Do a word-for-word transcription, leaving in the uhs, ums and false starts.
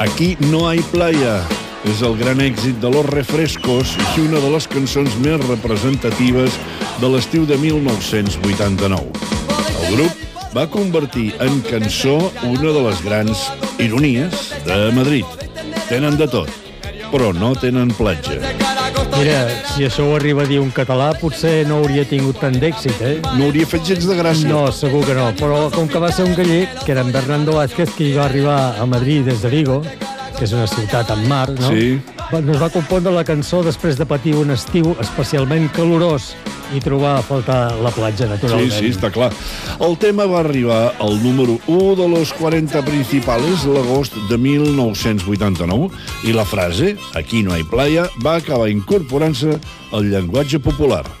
Aquí no hay playa és el gran èxit de Los Refrescos i una de les cançons més representatives de l'estiu de mil nou-cents vuitanta-nou. El grup va convertir en cançó una de les grans ironies de Madrid. Tenen de tot, però no tenen platja. Mira, si això ho arriba a dir un català, potser no hauria tingut tant d'èxit, eh? No hauria fet gens de gràcia. No, segur que no, però com que va ser un gallec, que era en Bernardo Vázquez, que hi va arribar a Madrid des de Vigo, que és una ciutat amb mar, no? Sí. Nos va compondre la cançó després de patir un estiu especialment calorós i trobar a faltar la platja, naturalment. Sí, sí, està clar. El tema va arribar al número u de los cuarenta principales l'agost de mil nou-cents vuitanta-nou i la frase, aquí no hay playa, va acabar incorporant-se al llenguatge popular.